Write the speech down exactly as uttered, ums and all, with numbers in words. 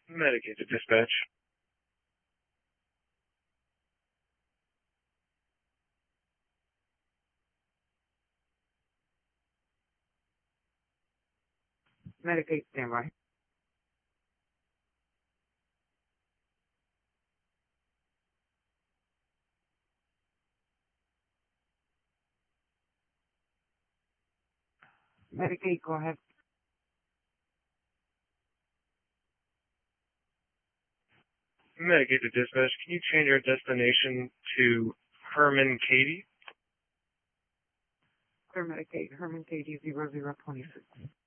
Medicaid to dispatch. Medicaid standby. Medicaid, go ahead. Medicaid to dispatch. Can you change our destination to Herman Katie? Clear Medicaid, Herman Katie zero zero twenty six.